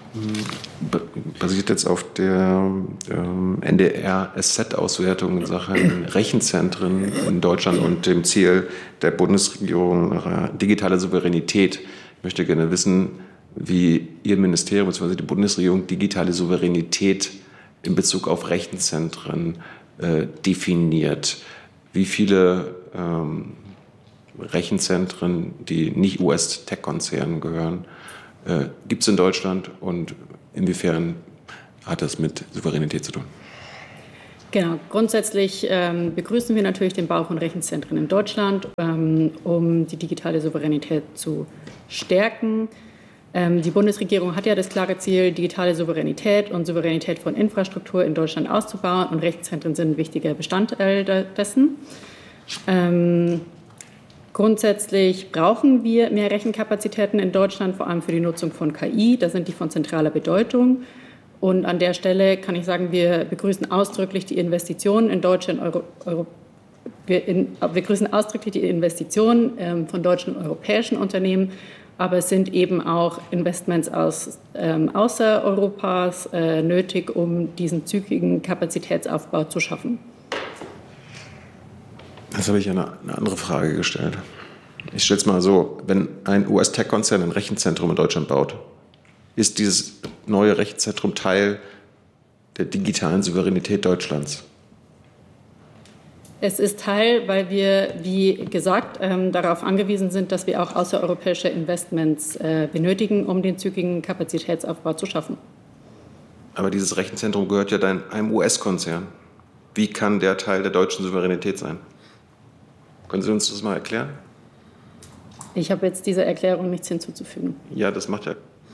basiert jetzt auf der NDR-SZ-Auswertung in Sachen Rechenzentren in Deutschland und dem Ziel der Bundesregierung nach digitaler Souveränität. Ich möchte gerne wissen, wie Ihr Ministerium bzw. die Bundesregierung digitale Souveränität in Bezug auf Rechenzentren definiert. Wie viele Rechenzentren, die nicht US-Tech-Konzernen gehören, gibt es in Deutschland und inwiefern hat das mit Souveränität zu tun? Genau, grundsätzlich begrüßen wir natürlich den Bau von Rechenzentren in Deutschland, um die digitale Souveränität zu stärken. Die Bundesregierung hat ja das klare Ziel, digitale Souveränität und Souveränität von Infrastruktur in Deutschland auszubauen, und Rechenzentren sind ein wichtiger Bestandteil dessen. Grundsätzlich brauchen wir mehr Rechenkapazitäten in Deutschland, vor allem für die Nutzung von KI. Da sind die von zentraler Bedeutung. Und an der Stelle kann ich sagen, wir begrüßen ausdrücklich die Investitionen in Deutschland, wir begrüßen ausdrücklich die Investitionen von deutschen und europäischen Unternehmen. Aber es sind eben auch Investments außer Europas nötig, um diesen zügigen Kapazitätsaufbau zu schaffen. Jetzt habe ich eine andere Frage gestellt. Ich stelle es mal so, wenn ein US-Tech-Konzern ein Rechenzentrum in Deutschland baut, ist dieses neue Rechenzentrum Teil der digitalen Souveränität Deutschlands? Es ist Teil, weil wir, wie gesagt, darauf angewiesen sind, dass wir auch außereuropäische Investments benötigen, um den zügigen Kapazitätsaufbau zu schaffen. Aber dieses Rechenzentrum gehört ja einem US-Konzern. Wie kann der Teil der deutschen Souveränität sein? Können Sie uns das mal erklären? Ich habe jetzt dieser Erklärung nichts hinzuzufügen. Ja, das macht ja.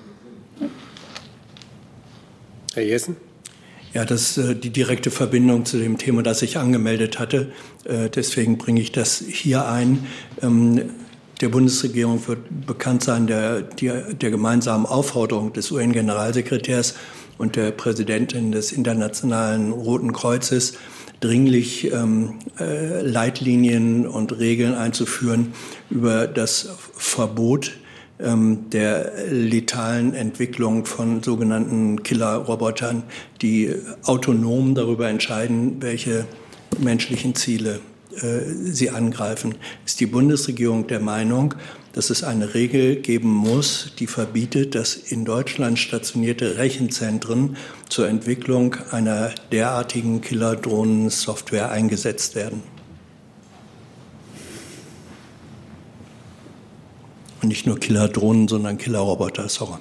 Herr Jessen? Ja, das ist die direkte Verbindung zu dem Thema, das ich angemeldet hatte. Deswegen bringe ich das hier ein. Der Bundesregierung wird bekannt sein, der gemeinsamen Aufforderung des UN-Generalsekretärs und der Präsidentin des Internationalen Roten Kreuzes, dringlich Leitlinien und Regeln einzuführen über das Verbot der letalen Entwicklung von sogenannten Killerrobotern, die autonom darüber entscheiden, welche menschlichen Ziele sie angreifen. Ist die Bundesregierung der Meinung, dass es eine Regel geben muss, die verbietet, dass in Deutschland stationierte Rechenzentren zur Entwicklung einer derartigen Killerdrohnen-Software eingesetzt werden? Und nicht nur Killerdrohnen, sondern Killerroboter. Sorry.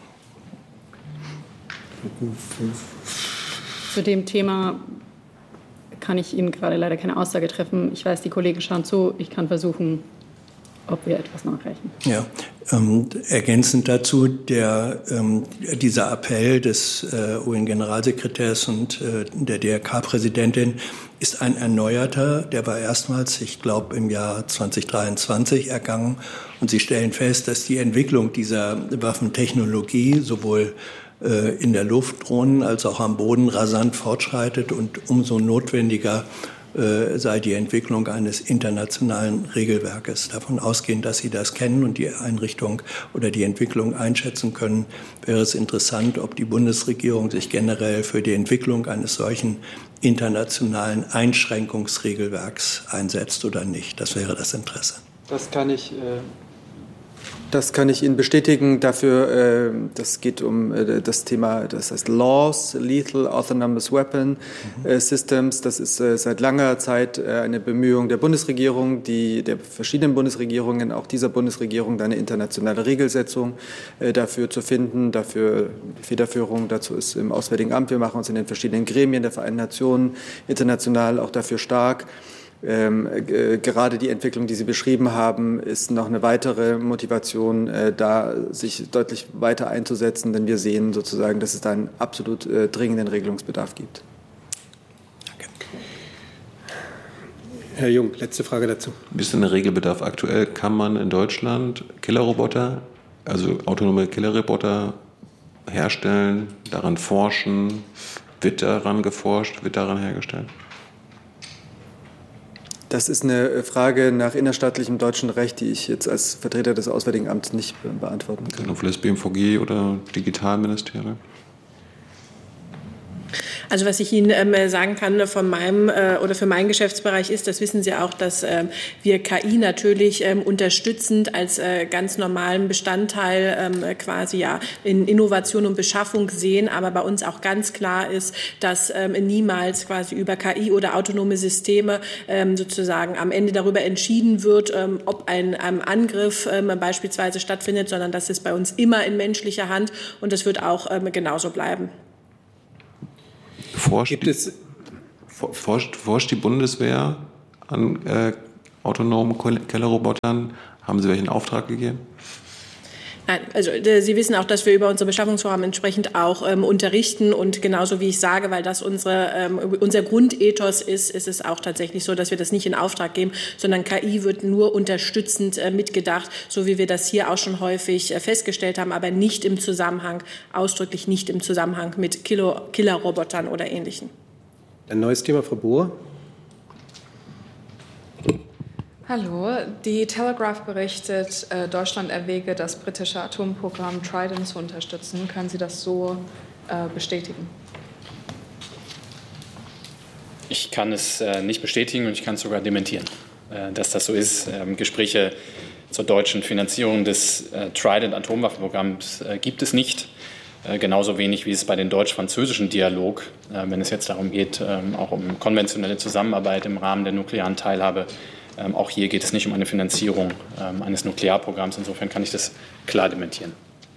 Zu dem Thema kann ich Ihnen gerade leider keine Aussage treffen. Ich weiß, die Kollegen schauen zu. Ich kann versuchen, ob wir etwas nachreichen. Ja, ergänzend dazu, dieser Appell des UN-Generalsekretärs und der DRK-Präsidentin ist ein erneuerter, der war erstmals, ich glaube, im Jahr 2023 ergangen. Und sie stellen fest, dass die Entwicklung dieser Waffentechnologie sowohl in der Luft, Drohnen, als auch am Boden rasant fortschreitet und umso notwendiger sei die Entwicklung eines internationalen Regelwerkes. Davon ausgehend, dass Sie das kennen und die Einrichtung oder die Entwicklung einschätzen können, wäre es interessant, ob die Bundesregierung sich generell für die Entwicklung eines solchen internationalen Einschränkungsregelwerks einsetzt oder nicht. Das wäre das Interesse. Das kann ich Ihnen bestätigen. Dafür, das geht um das Thema, das heißt Laws, Lethal Autonomous Weapon Systems. Das ist seit langer Zeit eine Bemühung der Bundesregierung, der verschiedenen Bundesregierungen, auch dieser Bundesregierung, eine internationale Regelsetzung dafür zu finden. Dafür Federführung dazu ist im Auswärtigen Amt. Wir machen uns in den verschiedenen Gremien der Vereinten Nationen international auch dafür stark. Gerade die Entwicklung, die Sie beschrieben haben, ist noch eine weitere Motivation, da sich deutlich weiter einzusetzen, denn wir sehen sozusagen, dass es da einen absolut dringenden Regelungsbedarf gibt. Danke. Herr Jung, letzte Frage dazu. Wie ist denn der Regelbedarf aktuell? Kann man in Deutschland Killerroboter, also autonome Killerroboter herstellen, daran forschen? Wird daran geforscht, wird daran hergestellt? Das ist eine Frage nach innerstaatlichem deutschen Recht, die ich jetzt als Vertreter des Auswärtigen Amts nicht beantworten kann. Vielleicht BMVG oder Digitalministerium? Also was ich Ihnen sagen kann von meinem oder für meinen Geschäftsbereich ist, das wissen Sie auch, dass wir KI natürlich unterstützend als ganz normalen Bestandteil quasi in Innovation und Beschaffung sehen, aber bei uns auch ganz klar ist, dass niemals quasi über KI oder autonome Systeme sozusagen am Ende darüber entschieden wird, ob ein Angriff beispielsweise stattfindet, sondern das ist bei uns immer in menschlicher Hand und das wird auch genauso bleiben. Forscht die Bundeswehr an autonomen Kellerrobotern? Haben Sie welchen Auftrag gegeben? Nein, also Sie wissen auch, dass wir über unsere Beschaffungsvorhaben entsprechend auch unterrichten und genauso wie ich sage, weil das unser Grundethos ist es auch tatsächlich so, dass wir das nicht in Auftrag geben, sondern KI wird nur unterstützend mitgedacht, so wie wir das hier auch schon häufig festgestellt haben, aber ausdrücklich nicht im Zusammenhang mit Killerrobotern oder Ähnlichem. Ein neues Thema, Frau Bohr. Hallo, die Telegraph berichtet, Deutschland erwäge, das britische Atomprogramm Trident zu unterstützen. Können Sie das so bestätigen? Ich kann es nicht bestätigen und ich kann es sogar dementieren, dass das so ist. Gespräche zur deutschen Finanzierung des Trident-Atomwaffenprogramms gibt es nicht. Genauso wenig wie es bei den deutsch-französischen Dialog, wenn es jetzt darum geht, auch um konventionelle Zusammenarbeit im Rahmen der nuklearen Teilhabe. Auch hier geht es nicht um eine Finanzierung eines Nuklearprogramms. Insofern kann ich das klar dementieren.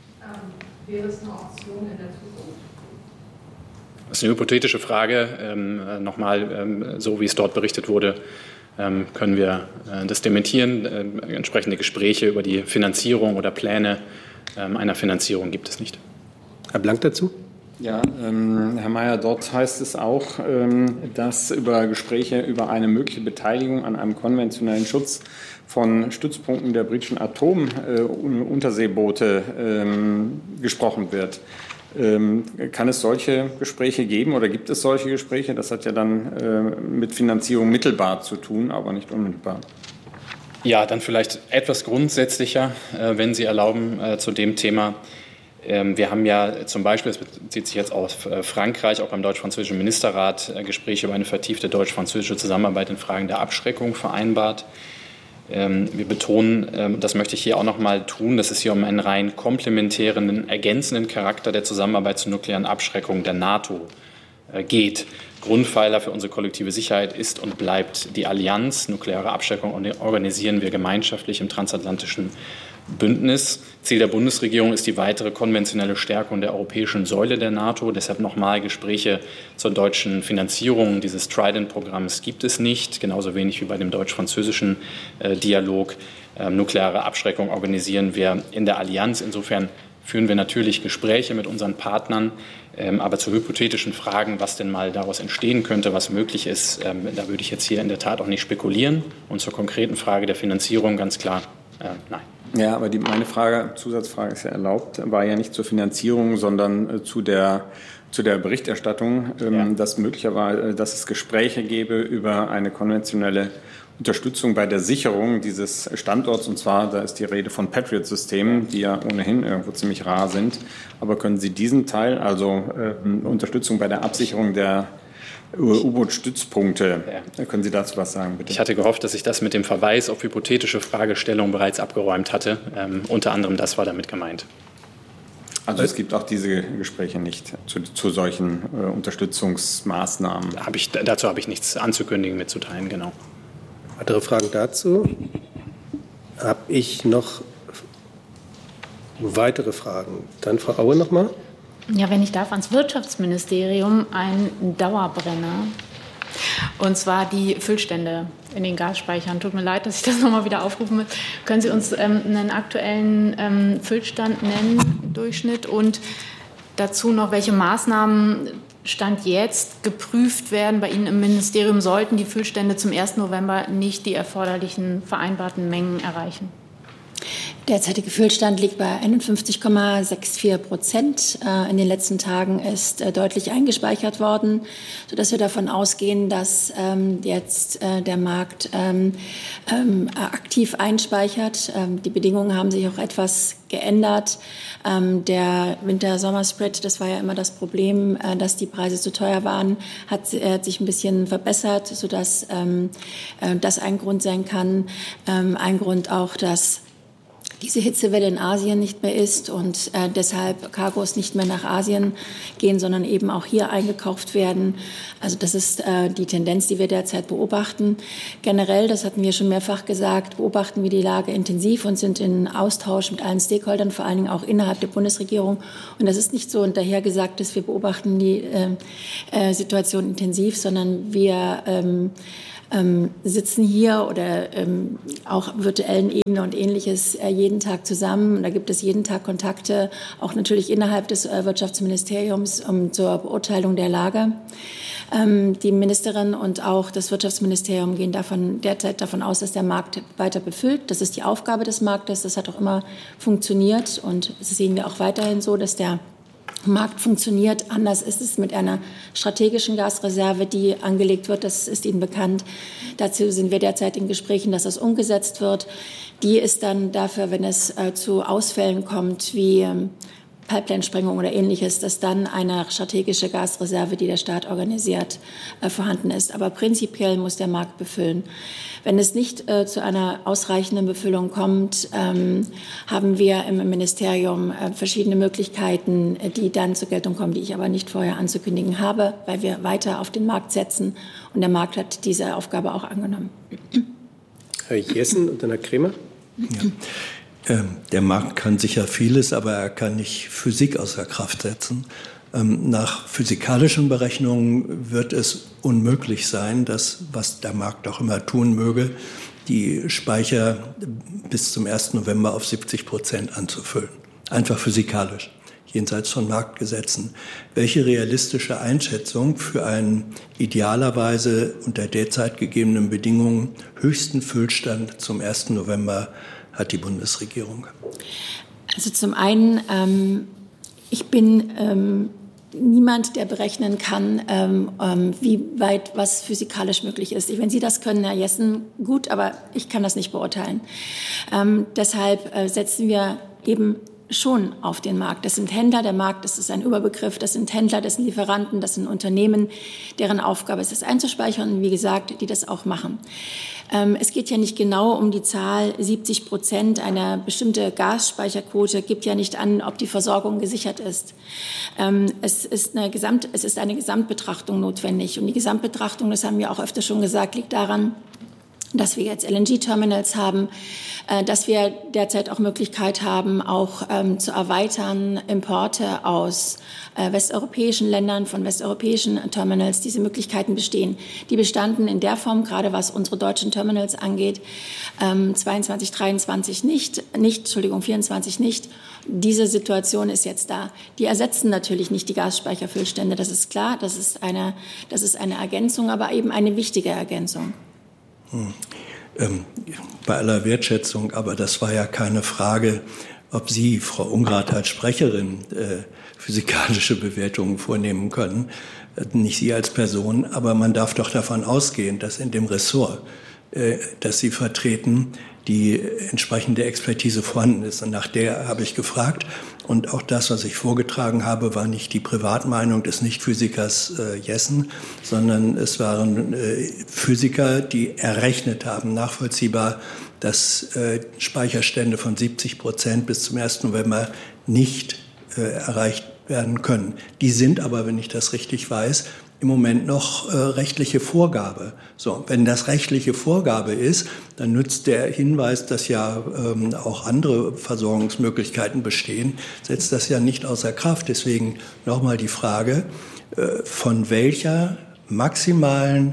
Wäre es eine Option in der Zukunft? Das ist eine hypothetische Frage. Nochmal, so wie es dort berichtet wurde, können wir das dementieren. Entsprechende Gespräche über die Finanzierung oder Pläne einer Finanzierung gibt es nicht. Herr Blank dazu? Ja, Herr Mayer, dort heißt es auch, dass über Gespräche über eine mögliche Beteiligung an einem konventionellen Schutz von Stützpunkten der britischen Atomunterseeboote gesprochen wird. Kann es solche Gespräche geben oder gibt es solche Gespräche? Das hat ja dann mit Finanzierung mittelbar zu tun, aber nicht unmittelbar. Ja, dann vielleicht etwas grundsätzlicher, wenn Sie erlauben, zu dem Thema. Wir haben ja zum Beispiel, das bezieht sich jetzt auf Frankreich, auch beim deutsch-französischen Ministerrat, Gespräche über eine vertiefte deutsch-französische Zusammenarbeit in Fragen der Abschreckung vereinbart. Wir betonen, das möchte ich hier auch noch mal tun, dass es hier um einen rein komplementären, ergänzenden Charakter der Zusammenarbeit zur nuklearen Abschreckung der NATO geht. Grundpfeiler für unsere kollektive Sicherheit ist und bleibt die Allianz. Nukleare Abschreckung organisieren wir gemeinschaftlich im transatlantischen Bündnis. Ziel der Bundesregierung ist die weitere konventionelle Stärkung der europäischen Säule der NATO. Deshalb nochmal Gespräche zur deutschen Finanzierung dieses Trident-Programms gibt es nicht, genauso wenig wie bei dem deutsch-französischen Dialog. Nukleare Abschreckung organisieren wir in der Allianz. Insofern führen wir natürlich Gespräche mit unseren Partnern, aber zu hypothetischen Fragen, was denn mal daraus entstehen könnte, was möglich ist, da würde ich jetzt hier in der Tat auch nicht spekulieren. Und zur konkreten Frage der Finanzierung ganz klar, nein. Ja, aber meine Frage, Zusatzfrage ist ja erlaubt, war ja nicht zur Finanzierung, sondern zu der Berichterstattung, dass möglicherweise, dass es Gespräche gäbe über eine konventionelle Unterstützung bei der Sicherung dieses Standorts. Und zwar, da ist die Rede von Patriot-Systemen, die ja ohnehin irgendwo ziemlich rar sind. Aber können Sie diesen Teil, also Unterstützung bei der Absicherung der U-Boot-Stützpunkte. Können Sie dazu was sagen, bitte? Ich hatte gehofft, dass ich das mit dem Verweis auf hypothetische Fragestellungen bereits abgeräumt hatte. Unter anderem das war damit gemeint. Also es gibt auch diese Gespräche nicht zu solchen Unterstützungsmaßnahmen? Dazu habe ich nichts anzukündigen, mitzuteilen, genau. Weitere Fragen dazu? Habe ich noch weitere Fragen? Dann Frau Aue noch mal. Ja, wenn ich darf, ans Wirtschaftsministerium ein Dauerbrenner. Und zwar die Füllstände in den Gasspeichern. Tut mir leid, dass ich das nochmal wieder aufrufen muss. Können Sie uns einen aktuellen Füllstand nennen, im Durchschnitt? Und dazu noch, welche Maßnahmen Stand jetzt geprüft werden bei Ihnen im Ministerium, sollten die Füllstände zum 1. November nicht die erforderlichen vereinbarten Mengen erreichen? derzeitige Füllstand liegt bei 51,64%. In den letzten Tagen ist deutlich eingespeichert worden, sodass wir davon ausgehen, dass jetzt der Markt aktiv einspeichert. Die Bedingungen haben sich auch etwas geändert. Der Winter-Sommer-Spread, das war ja immer das Problem, dass die Preise zu teuer waren, hat sich ein bisschen verbessert, sodass das ein Grund sein kann. Ein Grund auch, dass diese Hitzewelle in Asien nicht mehr ist und deshalb Cargos nicht mehr nach Asien gehen, sondern eben auch hier eingekauft werden. Also das ist die Tendenz, die wir derzeit beobachten. Generell, das hatten wir schon mehrfach gesagt, beobachten wir die Lage intensiv und sind in Austausch mit allen Stakeholdern, vor allen Dingen auch innerhalb der Bundesregierung. Und das ist nicht so dahergesagt, dass wir beobachten die Situation intensiv, sondern wir sitzen hier oder auch virtuellen Ebene und Ähnliches jeden Tag zusammen. Und da gibt es jeden Tag Kontakte, auch natürlich innerhalb des Wirtschaftsministeriums zur Beurteilung der Lage. Die Ministerin und auch das Wirtschaftsministerium gehen derzeit davon aus, dass der Markt weiter befüllt. Das ist die Aufgabe des Marktes. Das hat auch immer funktioniert und das sehen wir auch weiterhin so, dass der Markt funktioniert. Anders ist es mit einer strategischen Gasreserve, die angelegt wird. Das ist Ihnen bekannt. Dazu sind wir derzeit in Gesprächen, dass das umgesetzt wird. Die ist dann dafür, wenn es zu Ausfällen kommt, wie Pipeline-Sprengung oder Ähnliches, dass dann eine strategische Gasreserve, die der Staat organisiert, vorhanden ist. Aber prinzipiell muss der Markt befüllen. Wenn es nicht zu einer ausreichenden Befüllung kommt, haben wir im Ministerium verschiedene Möglichkeiten, die dann zur Geltung kommen, die ich aber nicht vorher anzukündigen habe, weil wir weiter auf den Markt setzen. Und der Markt hat diese Aufgabe auch angenommen. Herr Jessen und dann Herr Kremer. Ja. Der Markt kann sicher vieles, aber er kann nicht Physik außer Kraft setzen. Nach physikalischen Berechnungen wird es unmöglich sein, dass, was der Markt auch immer tun möge, die Speicher bis zum 1. November auf 70% anzufüllen. Einfach physikalisch, jenseits von Marktgesetzen. Welche realistische Einschätzung für einen idealerweise unter derzeit gegebenen Bedingungen höchsten Füllstand zum 1. November hat die Bundesregierung? Also zum einen, ich bin niemand, der berechnen kann, wie weit was physikalisch möglich ist. Wenn Sie das können, Herr Jessen, gut, aber ich kann das nicht beurteilen. Deshalb setzen wir eben schon auf den Markt. Das sind Händler, der Markt, das ist ein Überbegriff, das sind Händler, das sind Lieferanten, das sind Unternehmen, deren Aufgabe ist es einzuspeichern und wie gesagt, die das auch machen. Es geht ja nicht genau um die Zahl 70%. Eine bestimmte Gasspeicherquote gibt ja nicht an, ob die Versorgung gesichert ist. Es ist eine Gesamtbetrachtung notwendig. Und die Gesamtbetrachtung, das haben wir auch öfter schon gesagt, liegt daran, dass wir jetzt LNG-Terminals haben, dass wir derzeit auch Möglichkeit haben, auch zu erweitern, Importe aus westeuropäischen Ländern, von westeuropäischen Terminals. Diese Möglichkeiten bestehen. Die bestanden in der Form, gerade was unsere deutschen Terminals angeht, 22, 23 24 nicht. Diese Situation ist jetzt da. Die ersetzen natürlich nicht die Gasspeicherfüllstände, das ist klar. Das ist eine Ergänzung, aber eben eine wichtige Ergänzung. Bei aller Wertschätzung, aber das war ja keine Frage, ob Sie, Frau Ungrath, als Sprecherin physikalische Bewertungen vornehmen können, nicht Sie als Person, aber man darf doch davon ausgehen, dass in dem Ressort, das Sie vertreten, die entsprechende Expertise vorhanden ist. Und nach der habe ich gefragt. Und auch das, was ich vorgetragen habe, war nicht die Privatmeinung des Nichtphysikers Jessen, sondern es waren Physiker, die errechnet haben, nachvollziehbar, dass Speicherstände von 70% bis zum 1. November nicht erreicht werden können. Die sind aber, wenn ich das richtig weiß, im Moment noch rechtliche Vorgabe. So, wenn das rechtliche Vorgabe ist, dann nützt der Hinweis, dass ja auch andere Versorgungsmöglichkeiten bestehen, setzt das ja nicht außer Kraft. Deswegen nochmal die Frage, von welchem maximalen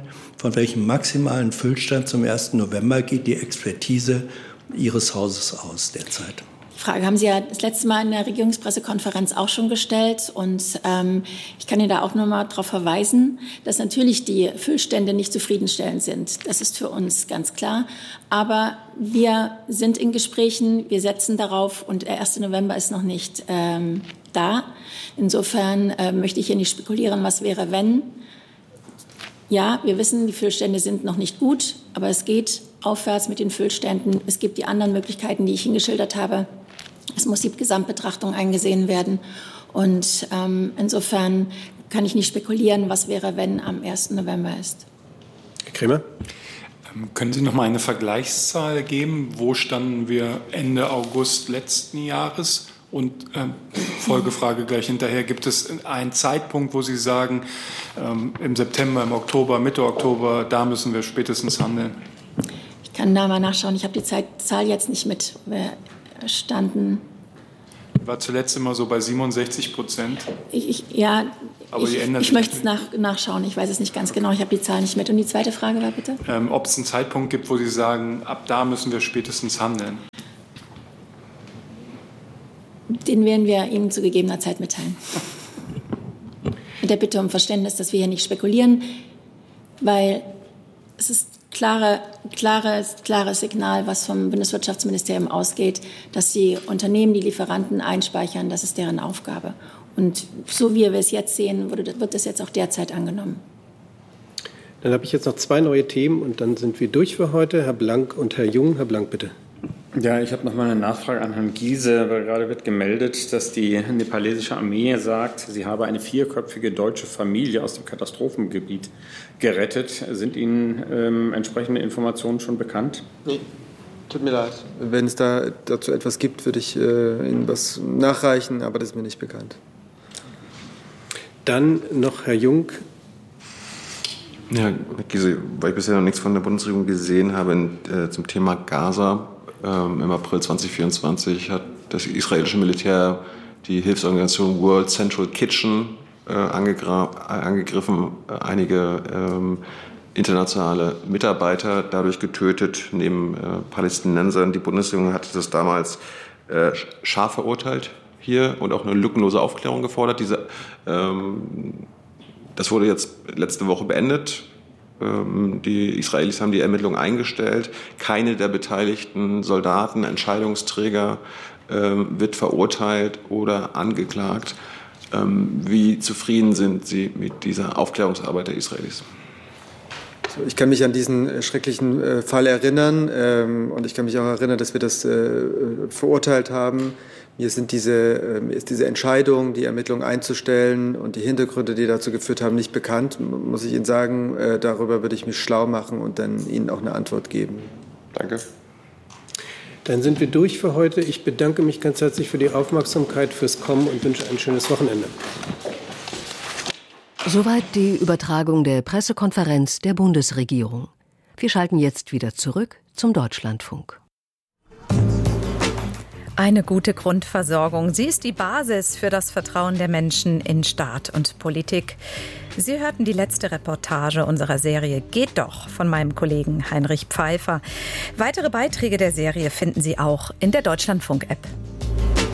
Füllstand zum 1. November geht die Expertise Ihres Hauses aus derzeit? Die Frage haben Sie ja das letzte Mal in der Regierungspressekonferenz auch schon gestellt. Und ich kann Ihnen da auch noch mal darauf verweisen, dass natürlich die Füllstände nicht zufriedenstellend sind. Das ist für uns ganz klar. Aber wir sind in Gesprächen, wir setzen darauf und der 1. November ist noch nicht da. Insofern möchte ich hier nicht spekulieren, was wäre, wenn. Ja, wir wissen, die Füllstände sind noch nicht gut, aber es geht aufwärts mit den Füllständen. Es gibt die anderen Möglichkeiten, die ich Ihnen geschildert habe. Es muss die Gesamtbetrachtung eingesehen werden. Und insofern kann ich nicht spekulieren, was wäre, wenn am 1. November ist. Herr Kremer? Können Sie noch mal eine Vergleichszahl geben? Wo standen wir Ende August letzten Jahres? Und Folgefrage gleich hinterher, gibt es einen Zeitpunkt, wo Sie sagen, im September, im Oktober, Mitte Oktober, da müssen wir spätestens handeln? Ich kann da mal nachschauen. Ich habe die Zahl jetzt nicht mit standen. War zuletzt immer so bei 67%. Aber ich möchte es nachschauen. Ich weiß es nicht ganz genau. Ich habe die Zahl nicht mit. Und die zweite Frage war bitte? Ob es einen Zeitpunkt gibt, wo Sie sagen, ab da müssen wir spätestens handeln? Den werden wir Ihnen zu gegebener Zeit mitteilen. Mit der Bitte um Verständnis, dass wir hier nicht spekulieren, weil es ist klares Signal, was vom Bundeswirtschaftsministerium ausgeht, dass die Unternehmen die Lieferanten einspeichern. Das ist deren Aufgabe. Und so wie wir es jetzt sehen, wird das jetzt auch derzeit angenommen. Dann habe ich jetzt noch 2 neue Themen und dann sind wir durch für heute. Herr Blank und Herr Jung. Herr Blank, bitte. Ja, ich habe noch mal eine Nachfrage an Herrn Giese, weil gerade wird gemeldet, dass die nepalesische Armee sagt, sie habe eine 4-köpfige deutsche Familie aus dem Katastrophengebiet gerettet. Sind Ihnen entsprechende Informationen schon bekannt? Nee, tut mir leid. Wenn es dazu etwas gibt, würde ich Ihnen was nachreichen, aber das ist mir nicht bekannt. Dann noch Herr Jung. Ja, Herr Giese, weil ich bisher noch nichts von der Bundesregierung gesehen habe zum Thema Gaza. Im April 2024 hat das israelische Militär die Hilfsorganisation World Central Kitchen angegriffen, einige internationale Mitarbeiter dadurch getötet, neben Palästinensern. Die Bundesregierung hatte das damals scharf verurteilt hier und auch eine lückenlose Aufklärung gefordert. Das wurde jetzt letzte Woche beendet. Die Israelis haben die Ermittlungen eingestellt. Keine der beteiligten Soldaten, Entscheidungsträger wird verurteilt oder angeklagt. Wie zufrieden sind Sie mit dieser Aufklärungsarbeit der Israelis? Ich kann mich an diesen schrecklichen Fall erinnern und ich kann mich auch erinnern, dass wir das verurteilt haben. Mir ist diese Entscheidung, die Ermittlungen einzustellen und die Hintergründe, die dazu geführt haben, nicht bekannt, muss ich Ihnen sagen. Darüber würde ich mich schlau machen und dann Ihnen auch eine Antwort geben. Danke. Dann sind wir durch für heute. Ich bedanke mich ganz herzlich für die Aufmerksamkeit, fürs Kommen und wünsche ein schönes Wochenende. Soweit die Übertragung der Pressekonferenz der Bundesregierung. Wir schalten jetzt wieder zurück zum Deutschlandfunk. Eine gute Grundversorgung, sie ist die Basis für das Vertrauen der Menschen in Staat und Politik. Sie hörten die letzte Reportage unserer Serie Geht doch von meinem Kollegen Heinrich Pfeiffer. Weitere Beiträge der Serie finden Sie auch in der Deutschlandfunk-App.